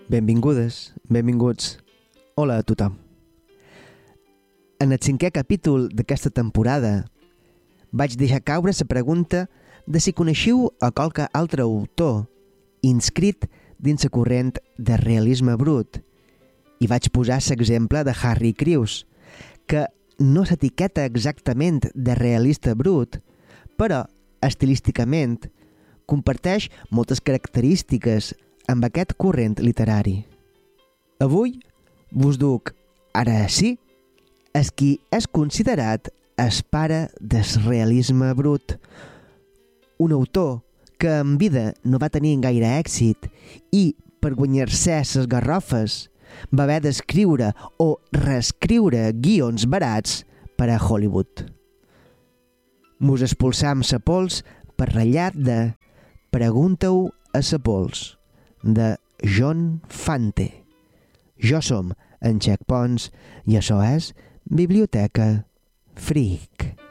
Benvingudes, benvinguts. Hola a tothom. En el 5è capítol d'aquesta temporada vaig deixar caure la pregunta de si coneixiu a qualque altre autor inscrit dins la corrent de realisme brut i vaig posar l'exemple de Harry Crews, que no s'etiqueta exactament de realista brut, però estilísticament comparteix moltes característiques amb aquest corrent literari. Avui vos duc, ara sí, el qui és considerat el pare del realisme brut, un autor que en vida no va tenir gaire èxit i, per guanyar-se les garrofes, va haver d'escriure o reescriure guions barats per a Hollywood. Mos expulsam sa pols per rellat de Pregunta-ho a sa pols, de John Fante. Jo som en Checkpoints i això és Biblioteca Freak.